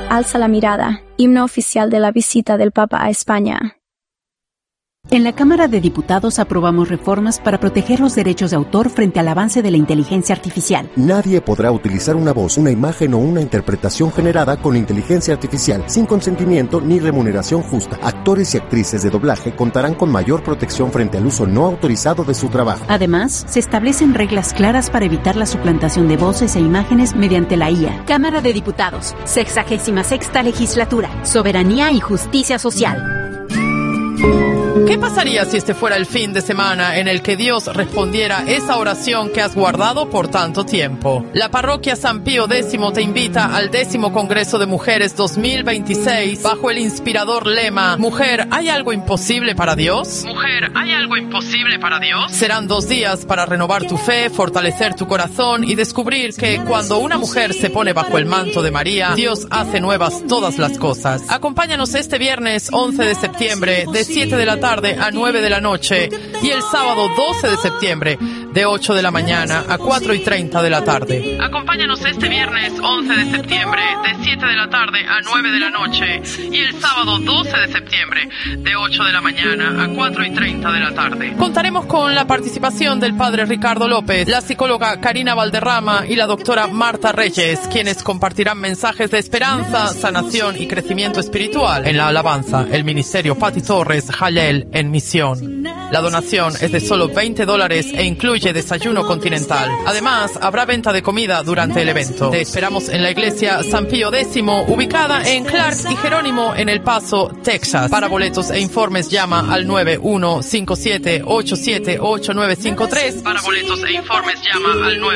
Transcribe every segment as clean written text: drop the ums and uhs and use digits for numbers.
Alza la mirada, himno oficial de la visita del Papa a España. En la Cámara de Diputados aprobamos reformas para proteger los derechos de autor frente al avance de la inteligencia artificial. Nadie podrá utilizar una voz, una imagen o una interpretación generada con inteligencia artificial sin consentimiento ni remuneración justa. Actores y actrices de doblaje contarán con mayor protección frente al uso no autorizado de su trabajo. Además, se establecen reglas claras para evitar la suplantación de voces e imágenes mediante la IA. Cámara de Diputados, 66ª Legislatura, Soberanía y Justicia Social. ¿Qué pasaría si este fuera el fin de semana en el que Dios respondiera esa oración que has guardado por tanto tiempo? La parroquia San Pío X te invita al 10º Congreso de Mujeres 2026 bajo el inspirador lema «Mujer, ¿hay algo imposible para Dios?». Mujer, ¿hay algo imposible para Dios? Serán 2 días para renovar tu fe, fortalecer tu corazón y descubrir que cuando una mujer se pone bajo el manto de María, Dios hace nuevas todas las cosas. Acompáñanos este viernes 11 de septiembre de 7 de la tarde a 9 de la noche y el sábado 12 de septiembre de 8 de la mañana a 4:30 de la tarde. Acompáñanos este viernes 11 de septiembre de 7 de la tarde a 9 de la noche y el sábado 12 de septiembre de 8 de la mañana a 4:30 de la tarde. Contaremos con la participación del padre Ricardo López, la psicóloga Karina Valderrama y la doctora Marta Reyes, quienes compartirán mensajes de esperanza, sanación y crecimiento espiritual. En la alabanza, el ministerio Pati Torres Jalel en misión. La donación es de solo $20 e incluye desayuno continental. Además, habrá venta de comida durante el evento. Te esperamos en la iglesia San Pío X, ubicada en Clark y Jerónimo en El Paso, Texas. Para boletos e informes llama al 9157878953. Para boletos e informes llama al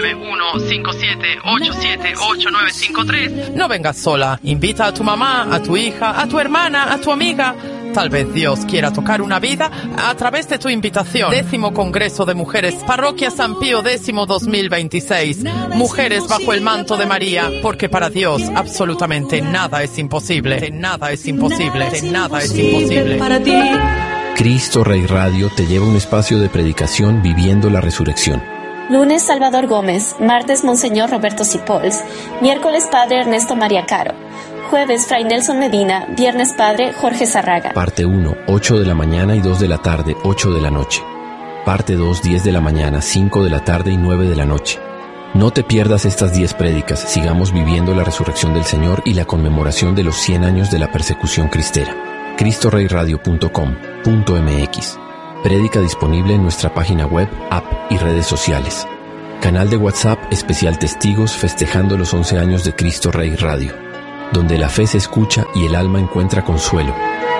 9157878953. No vengas sola. Invita a tu mamá, a tu hija, a tu hermana, a tu amiga. Tal vez Dios quiera tocar una vida a través de tu invitación. 10º Congreso de Mujeres, Parroquia San Pío X 2026. Mujeres bajo el manto de María, porque para Dios absolutamente nada es imposible. Nada es imposible. Nada es imposible para ti. Cristo Rey Radio te lleva a un espacio de predicación viviendo la resurrección. Lunes, Salvador Gómez. Martes, Monseñor Roberto Sipols. Miércoles, Padre Ernesto María Caro. Jueves, Fray Nelson Medina. Viernes, Padre Jorge Zarraga. Parte 1, 8 de la mañana y 2 de la tarde, 8 de la noche. Parte 2, 10 de la mañana, 5 de la tarde y 9 de la noche. No te pierdas estas 10 prédicas. Sigamos viviendo la resurrección del Señor y la conmemoración de los 100 años de la persecución cristera. CristoReyRadio.com.mx. Prédica disponible en nuestra página web, app y redes sociales. Canal de WhatsApp especial Testigos festejando los 11 años de Cristo Rey Radio, donde la fe se escucha y el alma encuentra consuelo.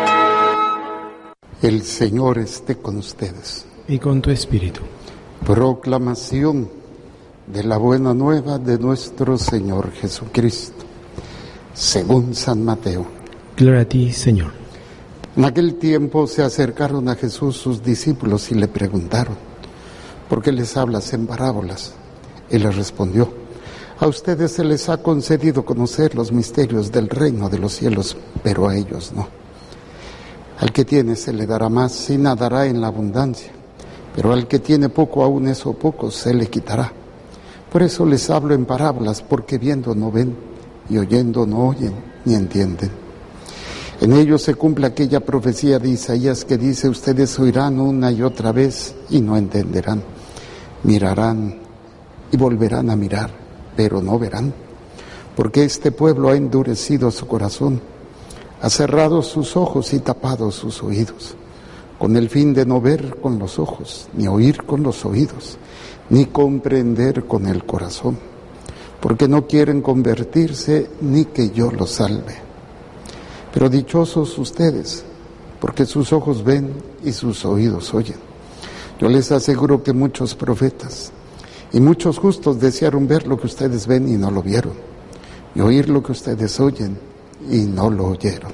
El Señor esté con ustedes. Y con tu espíritu. Proclamación de la buena nueva de nuestro Señor Jesucristo, según San Mateo. Gloria a ti, Señor. En aquel tiempo se acercaron a Jesús sus discípulos y le preguntaron: ¿por qué les hablas en parábolas? Él les respondió: a ustedes se les ha concedido conocer los misterios del reino de los cielos, pero a ellos no. Al que tiene se le dará más y nadará en la abundancia, pero al que tiene poco, aún eso poco se le quitará. Por eso les hablo en parábolas, porque viendo no ven, y oyendo no oyen, ni entienden. En ellos se cumple aquella profecía de Isaías que dice: ustedes oirán una y otra vez y no entenderán, mirarán y volverán a mirar, pero no verán, porque este pueblo ha endurecido su corazón, ha cerrado sus ojos y tapado sus oídos, con el fin de no ver con los ojos, ni oír con los oídos, ni comprender con el corazón, porque no quieren convertirse ni que yo los salve. Pero dichosos ustedes, porque sus ojos ven y sus oídos oyen. Yo les aseguro que muchos profetas y muchos justos desearon ver lo que ustedes ven y no lo vieron, y oír lo que ustedes oyen y no lo oyeron.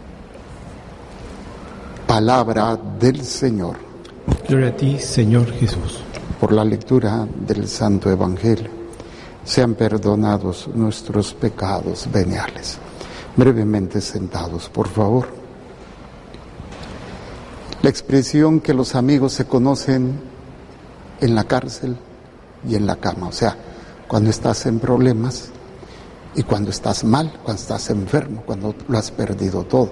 Palabra del Señor. Gloria a ti, Señor Jesús. Por la lectura del Santo Evangelio, sean perdonados nuestros pecados veniales. Brevemente sentados, por favor. La expresión que los amigos se conocen en la cárcel y en la cama, o sea, cuando estás en problemas y cuando estás mal, cuando estás enfermo, cuando lo has perdido todo.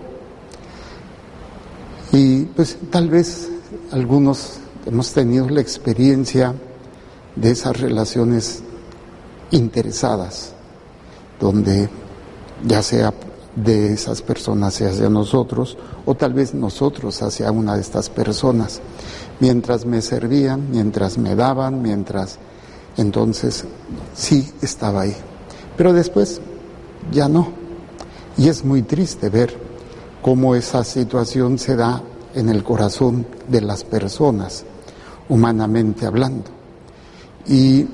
Y pues tal vez algunos hemos tenido la experiencia de esas relaciones interesadas, donde ya sea de esas personas hacia nosotros, o tal vez nosotros hacia una de estas personas, mientras me servían, mientras me daban, entonces sí estaba ahí. Pero después ya no. Y es muy triste ver cómo esa situación se da en el corazón de las personas, humanamente hablando. Y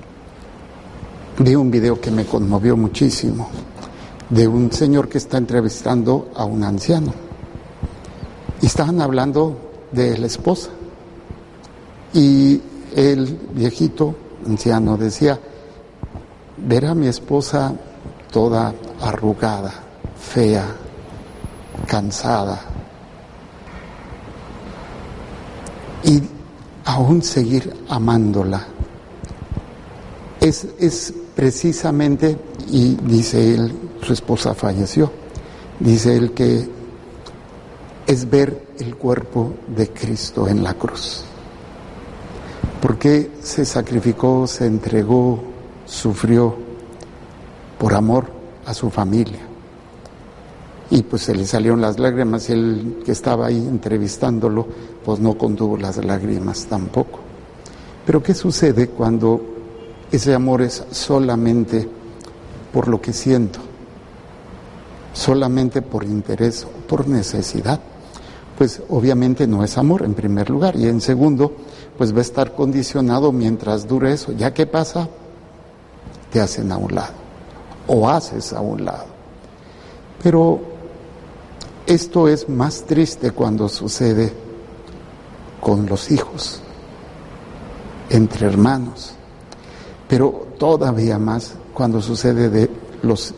vi un video que me conmovió muchísimo, de un señor que está entrevistando a un anciano. Y estaban hablando de la esposa. Y el viejito anciano decía: ver a mi esposa toda arrugada, fea, cansada, y aún seguir amándola, es precisamente, y dice él, su esposa falleció, dice él que es ver el cuerpo de Cristo en la cruz, porque se sacrificó, se entregó, sufrió por amor a su familia. Y pues se le salieron las lágrimas, y el que estaba ahí entrevistándolo pues no contuvo las lágrimas tampoco. Pero ¿qué sucede cuando ese amor es solamente por lo que siento, solamente por interés o por necesidad? Pues obviamente no es amor en primer lugar, y en segundo pues va a estar condicionado mientras dure eso. ¿Ya qué pasa? Te hacen a un lado, o haces a un lado. Pero esto es más triste cuando sucede con los hijos, entre hermanos, pero todavía más cuando sucede de los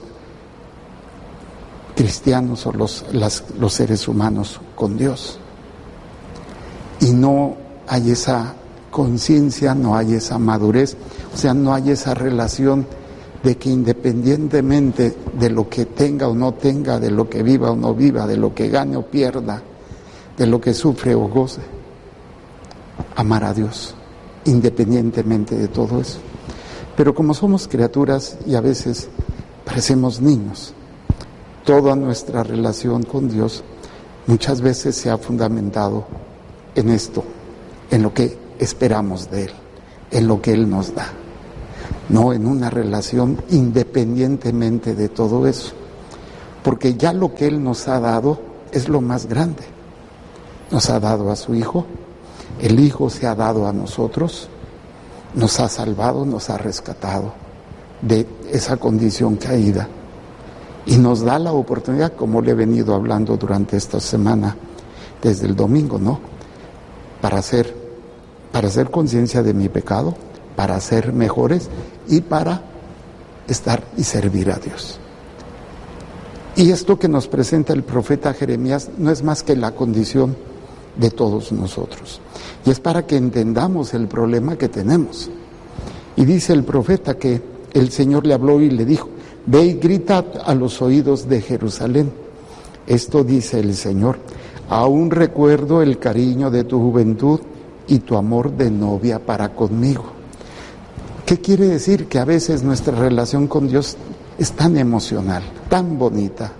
cristianos o los seres humanos con Dios. Y no hay esa conciencia, no hay esa madurez, o sea, no hay esa relación de que independientemente de lo que tenga o no tenga, de lo que viva o no viva, de lo que gane o pierda, de lo que sufre o goce, amar a Dios, independientemente de todo eso. Pero como somos criaturas y a veces parecemos niños, toda nuestra relación con Dios muchas veces se ha fundamentado en esto, en lo que esperamos de Él, en lo que Él nos da, no en una relación independientemente de todo eso, porque ya lo que Él nos ha dado es lo más grande. Nos ha dado a su Hijo, el Hijo se ha dado a nosotros, nos ha salvado, nos ha rescatado de esa condición caída, y nos da la oportunidad, como le he venido hablando durante esta semana, desde el domingo, ¿no? Para hacer conciencia de mi pecado, para ser mejores y para estar y servir a Dios. Y esto que nos presenta el profeta Jeremías no es más que la condición de todos nosotros. Y es para que entendamos el problema que tenemos. Y dice el profeta que el Señor le habló y le dijo: ve y grita a los oídos de Jerusalén. Esto dice el Señor: aún recuerdo el cariño de tu juventud y tu amor de novia para conmigo. ¿Qué quiere decir? Que a veces nuestra relación con Dios es tan emocional, tan bonita.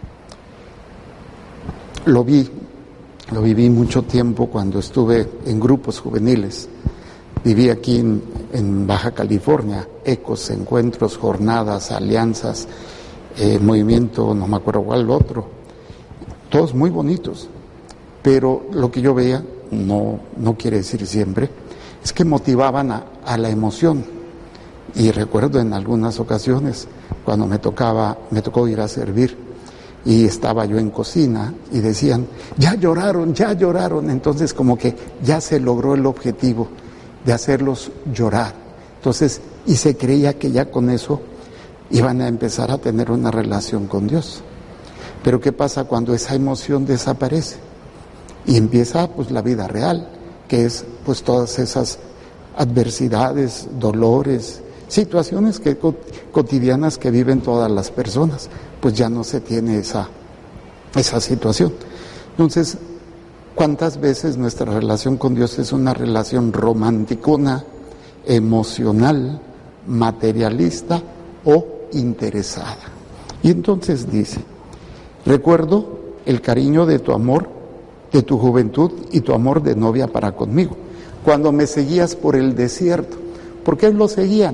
Lo viví mucho tiempo cuando estuve en grupos juveniles. Viví aquí en Baja California, ecos, encuentros, jornadas, alianzas, movimiento, no me acuerdo cuál otro, todos muy bonitos, pero lo que yo veía, no quiere decir siempre, es que motivaban a la emoción. Y recuerdo en algunas ocasiones cuando me tocó ir a servir y estaba yo en cocina y decían: ya lloraron, entonces como que ya se logró el objetivo de hacerlos llorar. Entonces, y se creía que ya con eso iban a empezar a tener una relación con Dios. Pero ¿qué pasa cuando esa emoción desaparece? Y empieza pues la vida real, que es pues todas esas adversidades, dolores, situaciones cotidianas que viven todas las personas, pues ya no se tiene esa situación. Entonces, ¿cuántas veces nuestra relación con Dios es una relación romanticona, emocional, materialista o interesada? Y entonces dice, recuerdo el cariño de tu amor, de tu juventud y tu amor de novia para conmigo, cuando me seguías por el desierto. ¿Por qué lo seguían?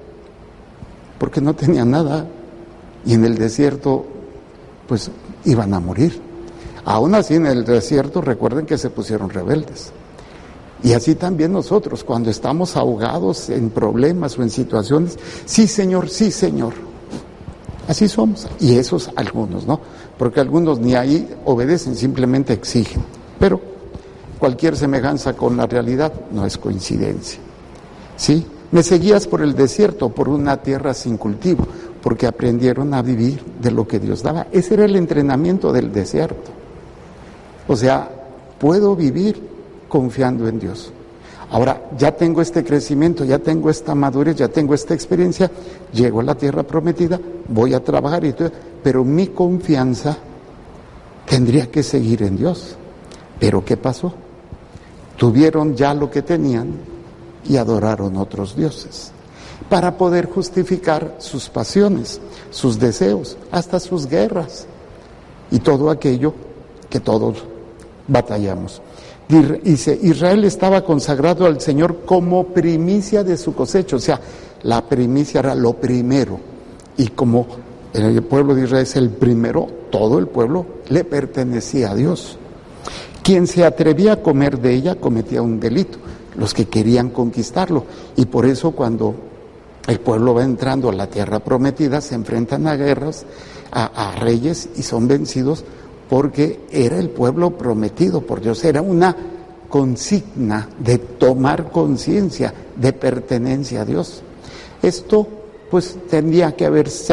Porque no tenían nada y en el desierto pues iban a morir. Aún así en el desierto recuerden que se pusieron rebeldes. Y así también nosotros, cuando estamos ahogados en problemas o en situaciones, sí Señor, sí Señor. Así somos. Y esos algunos, ¿no? Porque algunos ni ahí obedecen, simplemente exigen. Pero cualquier semejanza con la realidad no es coincidencia. ¿Sí? Me seguías por el desierto, por una tierra sin cultivo, porque aprendieron a vivir de lo que Dios daba. Ese era el entrenamiento del desierto. O sea, puedo vivir confiando en Dios. Ahora, ya tengo este crecimiento, ya tengo esta madurez, ya tengo esta experiencia, llego a la tierra prometida, voy a trabajar, pero mi confianza tendría que seguir en Dios. ¿Pero qué pasó? Tuvieron ya lo que tenían y adoraron otros dioses para poder justificar sus pasiones, sus deseos, hasta sus guerras y todo aquello que todos batallamos. Dice, Israel estaba consagrado al Señor como primicia de su cosecha, o sea, la primicia era lo primero, y como el pueblo de Israel es el primero, todo el pueblo le pertenecía a Dios. Quien se atrevía a comer de ella cometía un delito, los que querían conquistarlo, y por eso cuando el pueblo va entrando a la tierra prometida se enfrentan a guerras, a reyes, y son vencidos porque era el pueblo prometido por Dios, era una consigna de tomar conciencia de pertenencia a Dios. Esto pues tenía que haberse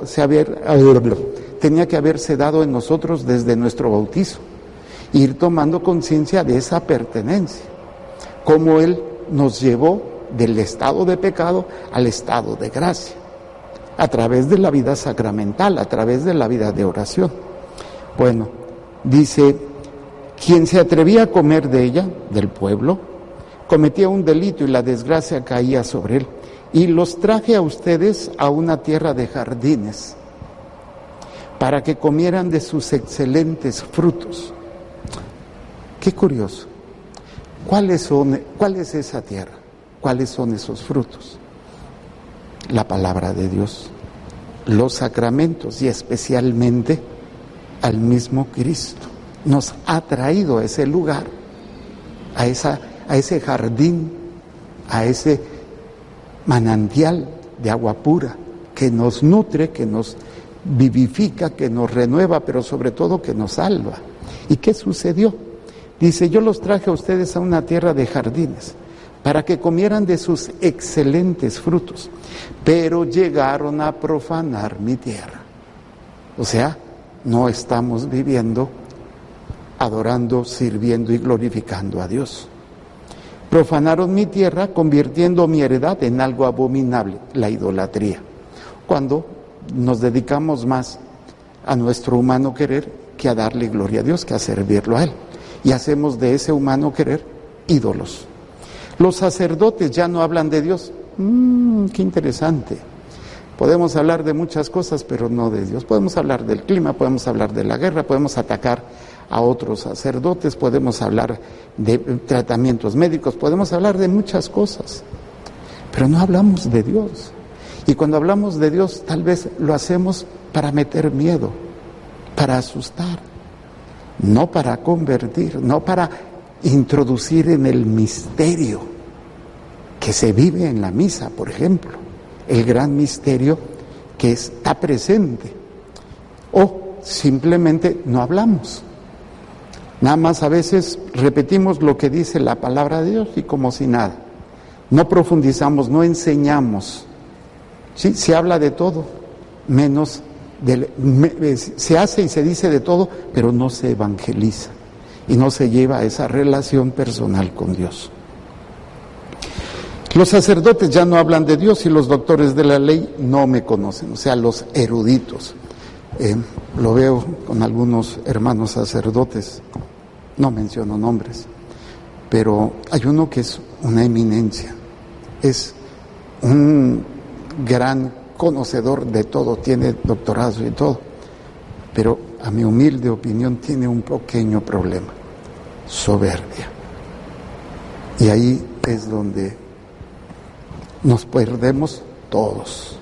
dado en nosotros desde nuestro bautizo, ir tomando conciencia de esa pertenencia, como Él nos llevó del estado de pecado al estado de gracia, a través de la vida sacramental, a través de la vida de oración. Bueno, dice, quien se atrevía a comer de ella, del pueblo, cometía un delito y la desgracia caía sobre él. Y los traje a ustedes a una tierra de jardines, para que comieran de sus excelentes frutos. Qué curioso. ¿Cuál es esa tierra? ¿Cuáles son esos frutos? La palabra de Dios, los sacramentos y especialmente al mismo Cristo. Nos ha traído a ese lugar, a ese jardín, a ese manantial de agua pura que nos nutre, que nos vivifica, que nos renueva, pero sobre todo que nos salva. ¿Y qué sucedió? Dice, yo los traje a ustedes a una tierra de jardines para que comieran de sus excelentes frutos, pero llegaron a profanar mi tierra. O sea, no estamos viviendo, adorando, sirviendo y glorificando a Dios. Profanaron mi tierra, convirtiendo mi heredad en algo abominable, la idolatría. Cuando nos dedicamos más a nuestro humano querer que a darle gloria a Dios, que a servirlo a Él. Y hacemos de ese humano querer ídolos. Los sacerdotes ya no hablan de Dios. Qué interesante. Podemos hablar de muchas cosas, pero no de Dios. Podemos hablar del clima, podemos hablar de la guerra, podemos atacar a otros sacerdotes, podemos hablar de tratamientos médicos, podemos hablar de muchas cosas, pero no hablamos de Dios. Y cuando hablamos de Dios, tal vez lo hacemos para meter miedo, para asustar, no para convertir, no para introducir en el misterio que se vive en la misa, por ejemplo, el gran misterio que está presente. O simplemente no hablamos. Nada más a veces repetimos lo que dice la palabra de Dios y como si nada. No profundizamos, no enseñamos. Sí, se habla de todo, menos se hace y se dice de todo, pero no se evangeliza y no se lleva a esa relación personal con Dios. Los sacerdotes ya no hablan de Dios y los doctores de la ley no me conocen, o sea, los eruditos. Lo veo con algunos hermanos sacerdotes, no menciono nombres, pero hay uno que es una eminencia, es un gran conocedor de todo, tiene doctorados y todo, pero a mi humilde opinión tiene un pequeño problema, soberbia. Y ahí es donde nos perdemos todos.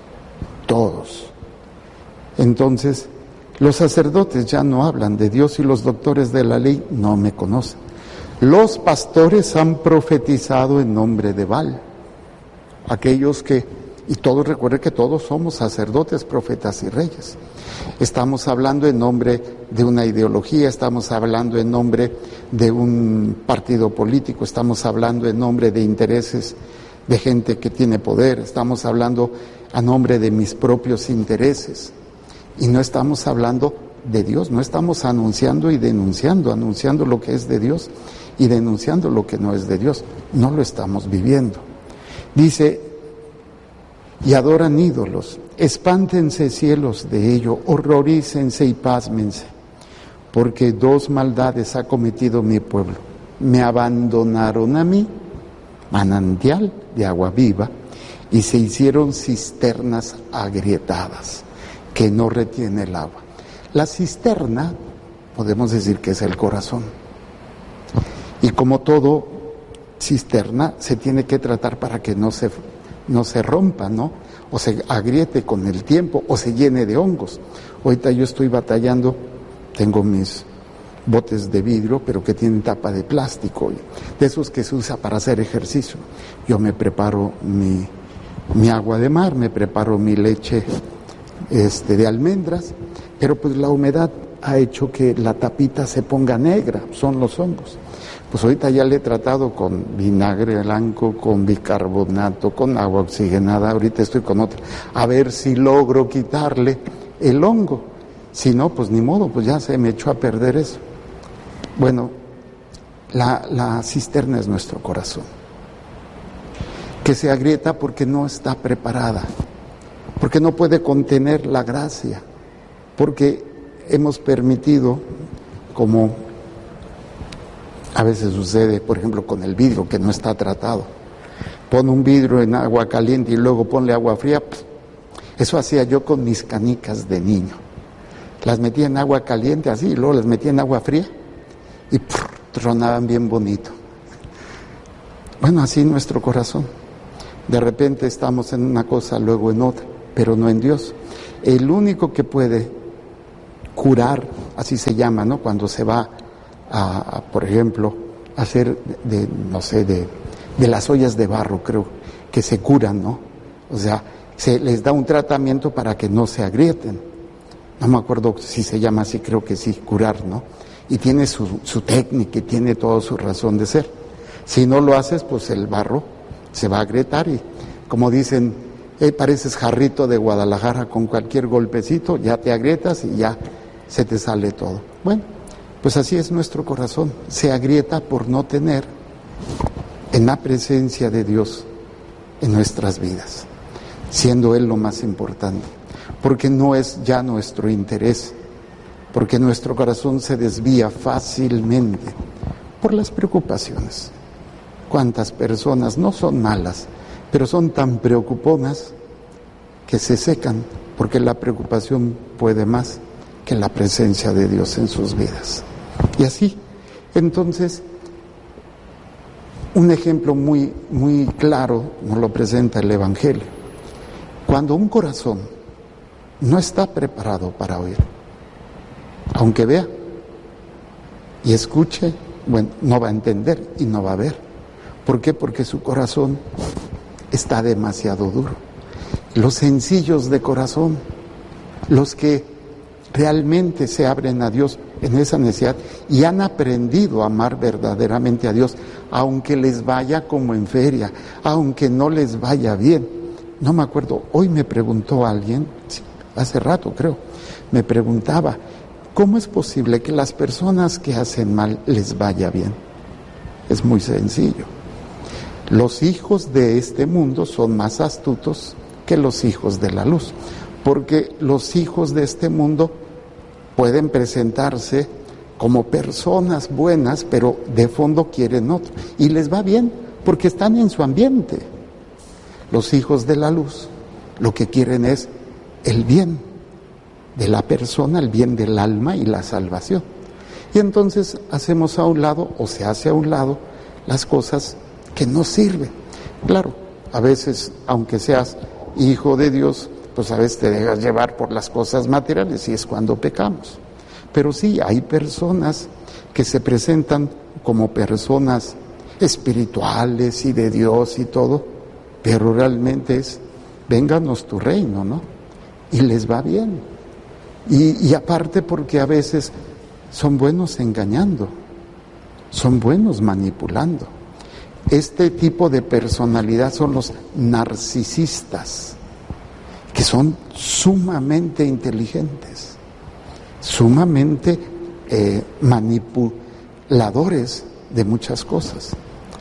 Entonces, los sacerdotes ya no hablan de Dios y los doctores de la ley no me conocen. Los pastores han profetizado en nombre de Baal. Aquellos que, y todos recuerden que todos somos sacerdotes, profetas y reyes. Estamos hablando en nombre de una ideología, estamos hablando en nombre de un partido político, estamos hablando en nombre de intereses de gente que tiene poder, estamos hablando a nombre de mis propios intereses. Y no estamos hablando de Dios, no estamos anunciando y denunciando, anunciando lo que es de Dios y denunciando lo que no es de Dios. No lo estamos viviendo. Dice, y adoran ídolos, espántense cielos de ello, horrorícense y pásmense, porque dos maldades ha cometido mi pueblo. Me abandonaron a mí, manantial de agua viva, y se hicieron cisternas agrietadas, que no retiene el agua. La cisterna, podemos decir que es el corazón. Y como todo cisterna, se tiene que tratar para que no se rompa, ¿no? O se agriete con el tiempo, o se llene de hongos. Ahorita yo estoy batallando, tengo mis botes de vidrio, pero que tienen tapa de plástico, de esos que se usa para hacer ejercicio. Yo me preparo mi agua de mar, me preparo mi leche de almendras, pero pues la humedad ha hecho que la tapita se ponga negra, son los hongos. Pues ahorita ya le he tratado con vinagre blanco, con bicarbonato, con agua oxigenada, ahorita estoy con otra, a ver si logro quitarle el hongo. Si no, pues ni modo, pues ya se me echó a perder eso. Bueno, la cisterna es nuestro corazón, que se agrieta porque no está preparada, porque no puede contener la gracia, porque hemos permitido, como a veces sucede, por ejemplo, con el vidrio que no está tratado. Pon un vidrio en agua caliente y luego ponle agua fría. Eso hacía yo con mis canicas de niño. Las metía en agua caliente así y luego las metía en agua fría y tronaban bien bonito. Bueno, así nuestro corazón. De repente estamos en una cosa, luego en otra, pero no en Dios. El único que puede curar, así se llama, ¿no? Cuando se va a por ejemplo, hacer de las ollas de barro, creo, que se curan, ¿no? O sea, se les da un tratamiento para que no se agrieten. No me acuerdo si se llama así, creo que sí, curar, ¿no? Y tiene su técnica y tiene toda su razón de ser. Si no lo haces, pues el barro se va a agrietar y, como dicen, pareces jarrito de Guadalajara, con cualquier golpecito ya te agrietas y ya se te sale todo. Bueno, pues así es nuestro corazón, se agrieta por no tener en la presencia de Dios en nuestras vidas, siendo Él lo más importante, porque no es ya nuestro interés, porque nuestro corazón se desvía fácilmente por las preocupaciones. ¿Cuántas personas no son malas, pero son tan preocuponas que se secan, porque la preocupación puede más que la presencia de Dios en sus vidas? Y así, entonces, un ejemplo muy, muy claro nos lo presenta el Evangelio. Cuando un corazón no está preparado para oír, aunque vea y escuche, bueno, no va a entender y no va a ver. ¿Por qué? Porque su corazón está demasiado duro. Los sencillos de corazón, los que realmente se abren a Dios en esa necesidad y han aprendido a amar verdaderamente a Dios, aunque les vaya como en feria, aunque no les vaya bien. No me acuerdo, hoy me preguntó alguien, hace rato creo, me preguntaba, ¿cómo es posible que las personas que hacen mal les vaya bien? Es muy sencillo. Los hijos de este mundo son más astutos que los hijos de la luz, porque los hijos de este mundo pueden presentarse como personas buenas, pero de fondo quieren otro, y les va bien, porque están en su ambiente. Los hijos de la luz lo que quieren es el bien de la persona, el bien del alma y la salvación. Y entonces hacemos a un lado, o se hace a un lado, las cosas que no sirven. Claro, a veces, aunque seas hijo de Dios, pues a veces te dejas llevar por las cosas materiales y es cuando pecamos. Pero sí, hay personas que se presentan como personas espirituales y de Dios y todo, pero realmente es, vénganos tu reino, ¿no? Y les va bien. Y aparte porque a veces son buenos engañando, son buenos manipulando. Este tipo de personalidad son los narcisistas, que son sumamente inteligentes, sumamente manipuladores de muchas cosas,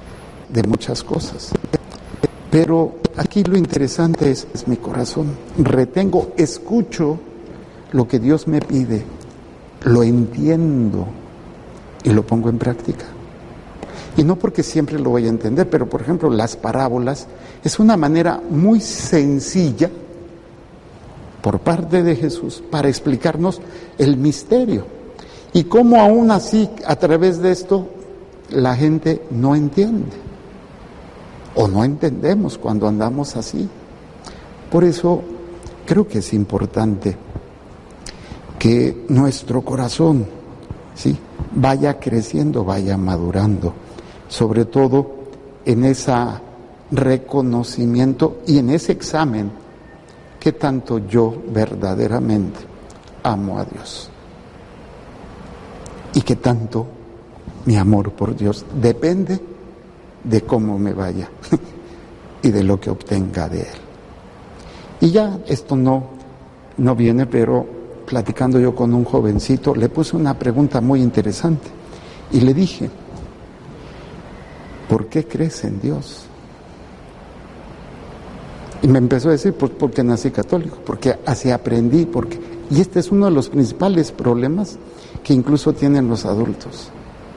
Pero aquí lo interesante es mi corazón. Retengo, escucho lo que Dios me pide, lo entiendo y lo pongo en práctica. Y no porque siempre lo voy a entender, pero por ejemplo las parábolas es una manera muy sencilla por parte de Jesús para explicarnos el misterio. Y cómo aún así, a través de esto, la gente no entiende. O no entendemos cuando andamos así. Por eso creo que es importante que nuestro corazón, ¿sí?, vaya creciendo, vaya madurando, sobre todo en ese reconocimiento y en ese examen que tanto yo verdaderamente amo a Dios y que tanto mi amor por Dios depende de cómo me vaya y de lo que obtenga de Él. Y ya esto no viene, pero platicando yo con un jovencito, le puse una pregunta muy interesante y le dije, ¿por qué crees en Dios? Y me empezó a decir, pues porque nací católico, porque así aprendí, y este es uno de los principales problemas que incluso tienen los adultos.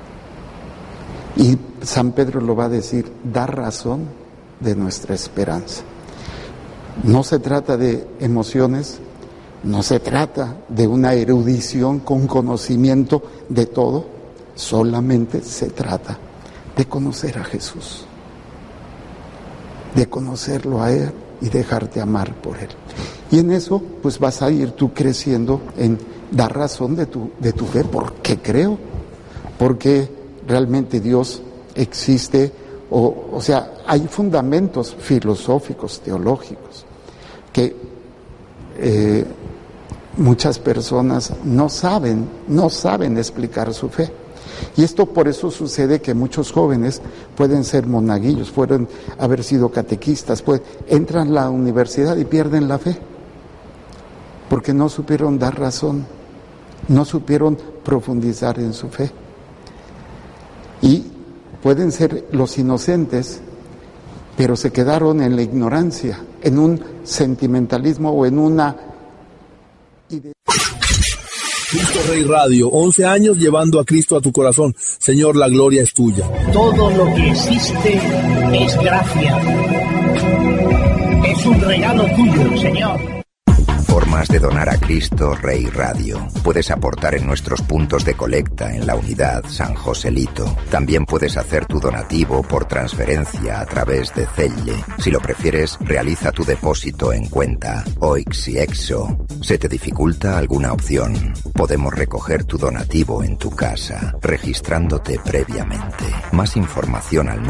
Y San Pedro lo va a decir, da razón de nuestra esperanza. No se trata de emociones, no se trata de una erudición con conocimiento de todo, solamente se trata de conocer a Jesús, de conocerlo a Él y dejarte amar por Él. Y en eso pues vas a ir tú creciendo en dar razón de tu fe. ¿Por qué creo? Porque realmente Dios existe, o sea, hay fundamentos filosóficos, teológicos, que muchas personas no saben explicar su fe. Y esto por eso sucede que muchos jóvenes pueden ser monaguillos, pueden haber sido catequistas, entran a la universidad y pierden la fe, porque no supieron dar razón, no supieron profundizar en su fe. Y pueden ser los inocentes, pero se quedaron en la ignorancia, en un sentimentalismo o en una idea. Cristo Rey Radio, 11 años llevando a Cristo a tu corazón. Señor, la gloria es tuya. Todo lo que existe es gracia. Es un regalo tuyo, Señor. Formas de donar a Cristo Rey Radio. Puedes aportar en nuestros puntos de colecta en la unidad San Joselito. También puedes hacer tu donativo por transferencia a través de Zelle. Si lo prefieres, realiza tu depósito en cuenta OIX y EXO. ¿Se te dificulta alguna opción? Podemos recoger tu donativo en tu casa, registrándote previamente. Más información al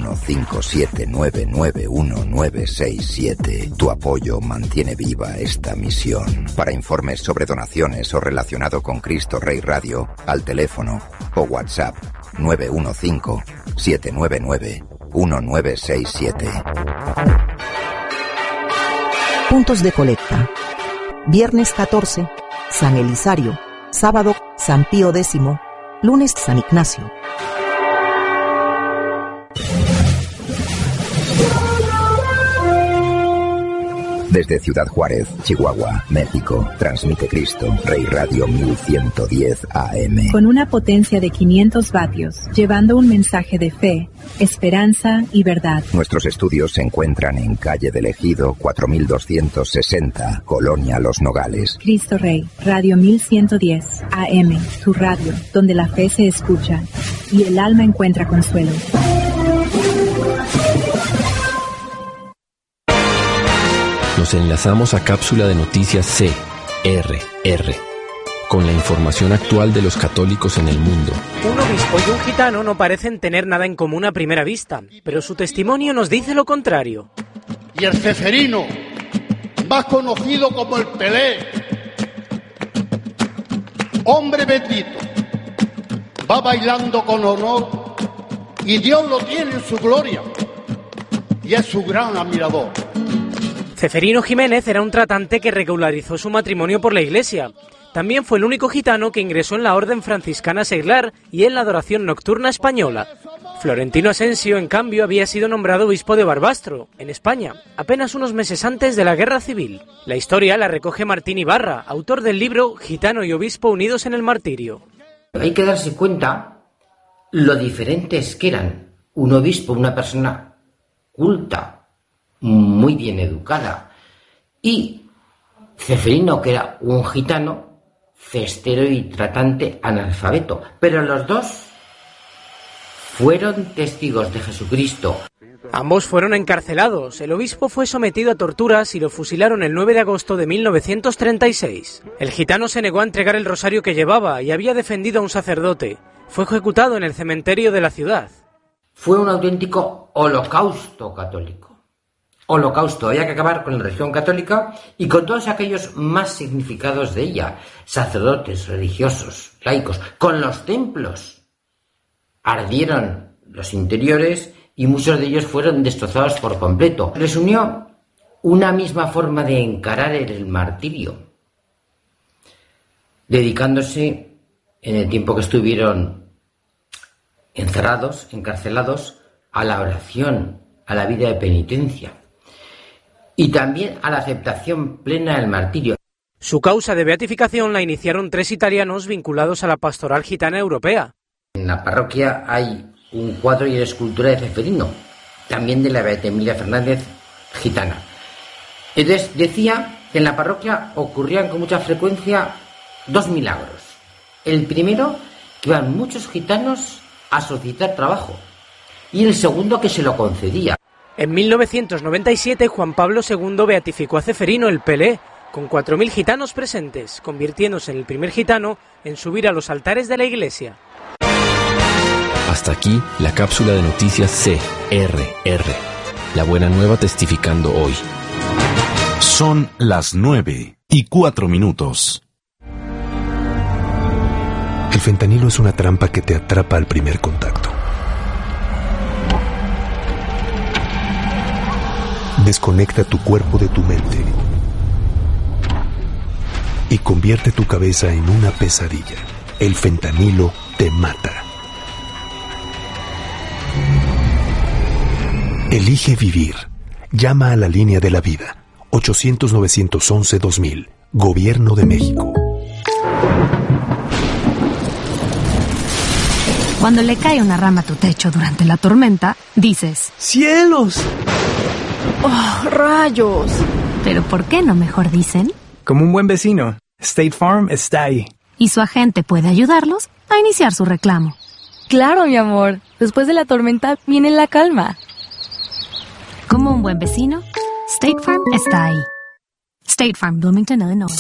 915799197. Tu apoyo mantiene viva esta misión. Para informes sobre donaciones o relacionado con Cristo Rey Radio, al teléfono o WhatsApp 915-799-1967. Puntos de colecta. Viernes 14, San Elisario. Sábado, San Pío X. Lunes, San Ignacio. Desde Ciudad Juárez, Chihuahua, México, transmite Cristo Rey Radio 1110 AM. Con una potencia de 500 vatios, llevando un mensaje de fe, esperanza y verdad. Nuestros estudios se encuentran en calle del Ejido 4260, Colonia Los Nogales. Cristo Rey, Radio 1110 AM, tu radio, donde la fe se escucha y el alma encuentra consuelo. Nos enlazamos a cápsula de noticias CRR, con la información actual de los católicos en el mundo. Un obispo y un gitano no parecen tener nada en común a primera vista, pero su testimonio nos dice lo contrario. Y el ceferino, más conocido como el Pelé, hombre bendito, va bailando con honor y Dios lo tiene en su gloria y es su gran admirador. Ceferino Jiménez era un tratante que regularizó su matrimonio por la Iglesia. También fue el único gitano que ingresó en la Orden Franciscana Seglar y en la adoración nocturna española. Florentino Asensio, en cambio, había sido nombrado obispo de Barbastro, en España, apenas unos meses antes de la Guerra Civil. La historia la recoge Martín Ibarra, autor del libro Gitano y Obispo unidos en el martirio. Hay que darse cuenta lo diferentes que eran. Un obispo, una persona culta, muy bien educada, y Ceferino, que era un gitano, cestero y tratante analfabeto. Pero los dos fueron testigos de Jesucristo. Ambos fueron encarcelados. El obispo fue sometido a torturas y lo fusilaron el 9 de agosto de 1936. El gitano se negó a entregar el rosario que llevaba y había defendido a un sacerdote. Fue ejecutado en el cementerio de la ciudad. Fue un auténtico holocausto católico. Holocausto, había que acabar con la religión católica y con todos aquellos más significados de ella, sacerdotes, religiosos, laicos, con los templos. Ardieron los interiores y muchos de ellos fueron destrozados por completo. Les unió una misma forma de encarar el martirio, dedicándose, en el tiempo que estuvieron encerrados, encarcelados, a la oración, a la vida de penitencia. Y también a la aceptación plena del martirio. Su causa de beatificación la iniciaron 3 italianos vinculados a la pastoral gitana europea. En la parroquia hay un cuadro y una escultura de Ceferino, también de la Beata Emilia Fernández, gitana. Entonces decía que en la parroquia ocurrían con mucha frecuencia 2 milagros. El primero, que iban muchos gitanos a solicitar trabajo, y el segundo, que se lo concedía. En 1997, Juan Pablo II beatificó a Ceferino el Pelé, con 4.000 gitanos presentes, convirtiéndose en el primer gitano en subir a los altares de la iglesia. Hasta aquí la cápsula de noticias CRR. La buena nueva testificando hoy. Son las 9:04. El fentanilo es una trampa que te atrapa al primer contacto. Desconecta tu cuerpo de tu mente y convierte tu cabeza en una pesadilla. El fentanilo te mata. Elige vivir. Llama a la línea de la vida. 800-911-2000. Gobierno de México. Cuando le cae una rama a tu techo durante la tormenta, dices: ¡cielos! ¡Oh, rayos! ¿Pero por qué no mejor dicen? Como un buen vecino, State Farm está ahí. Y su agente puede ayudarlos a iniciar su reclamo. Claro, mi amor. Después de la tormenta viene la calma. Como un buen vecino, State Farm está ahí. State Farm, Bloomington, Illinois.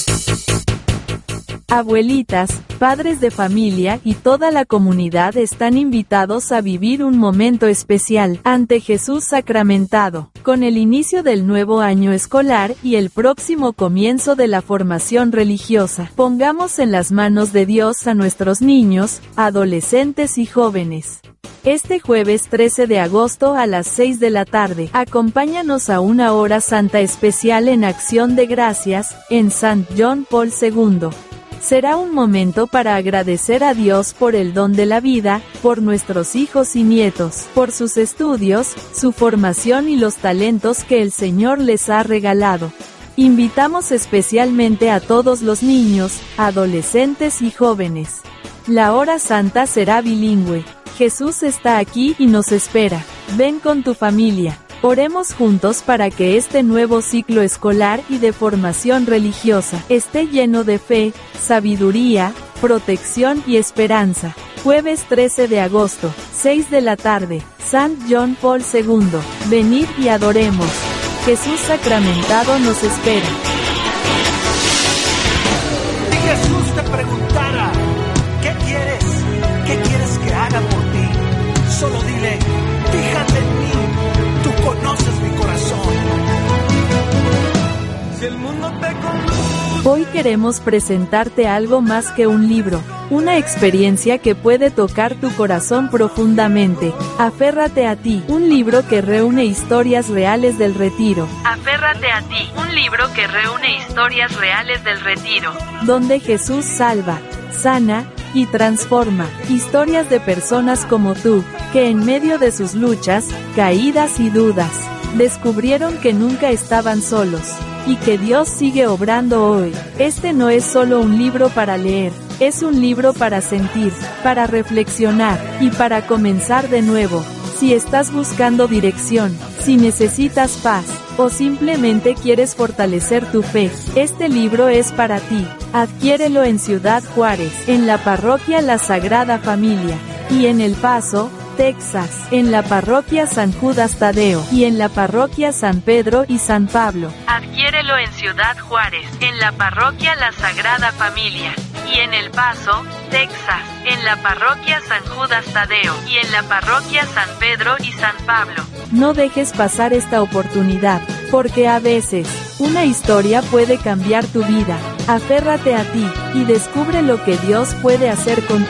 Abuelitas, padres de familia y toda la comunidad están invitados a vivir un momento especial ante Jesús sacramentado, con el inicio del nuevo año escolar y el próximo comienzo de la formación religiosa. Pongamos en las manos de Dios a nuestros niños, adolescentes y jóvenes. Este jueves 13 de agosto a las 6 de la tarde, acompáñanos a una hora santa especial en Acción de Gracias, en St. John Paul II. Será un momento para agradecer a Dios por el don de la vida, por nuestros hijos y nietos, por sus estudios, su formación y los talentos que el Señor les ha regalado. Invitamos especialmente a todos los niños, adolescentes y jóvenes. La hora santa será bilingüe. Jesús está aquí y nos espera. Ven con tu familia. Oremos juntos para que este nuevo ciclo escolar y de formación religiosa esté lleno de fe, sabiduría, protección y esperanza. Jueves 13 de agosto, 6 de la tarde, Sant John Paul II. Venid y adoremos. Jesús sacramentado nos espera. Si Jesús te preguntara, ¿qué quieres que haga por ti? Solo dile, fíjate en mí. Tú conoces mi corazón. Si el mundo te conduce... Hoy queremos presentarte algo más que un libro, una experiencia que puede tocar tu corazón profundamente. Aférrate a ti, un libro que reúne historias reales del retiro. Aférrate a ti, un libro que reúne historias reales del retiro, donde Jesús salva, sana y transforma. Historias de personas como tú, que en medio de sus luchas, caídas y dudas, descubrieron que nunca estaban solos, y que Dios sigue obrando hoy. Este no es solo un libro para leer, es un libro para sentir, para reflexionar, y para comenzar de nuevo. Si estás buscando dirección, si necesitas paz, o simplemente quieres fortalecer tu fe, este libro es para ti. Adquiérelo en Ciudad Juárez, en la parroquia La Sagrada Familia, y en El Paso, Texas, en la parroquia San Judas Tadeo, y en la parroquia San Pedro y San Pablo. Adquiérelo en Ciudad Juárez, en la parroquia La Sagrada Familia, y en El Paso, Texas, en la parroquia San Judas Tadeo, y en la parroquia San Pedro y San Pablo. No dejes pasar esta oportunidad, porque a veces, una historia puede cambiar tu vida. Aférrate a ti, y descubre lo que Dios puede hacer contigo.